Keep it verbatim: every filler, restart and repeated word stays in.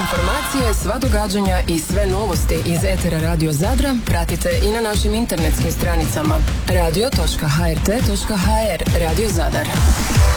Informacije, sva događanja i sve novosti iz etera Radio Zadra pratite i na našim internetskim stranicama radio točka h r t točka h r. Radio Zadar.